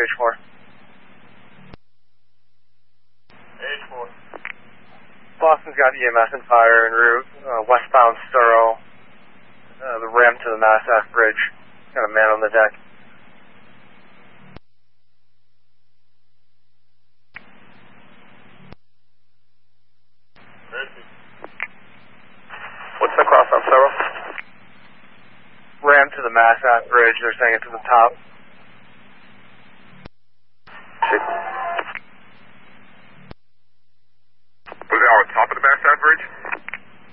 H4. H4. Boston's got EMS and fire en route, westbound Sturrow, the rim to the Massac Bridge. Got a man on the deck. What's the cross on Sturrow? Ram to the Massac Bridge, they're saying it's to the top. Was it on top of the Massac Bridge?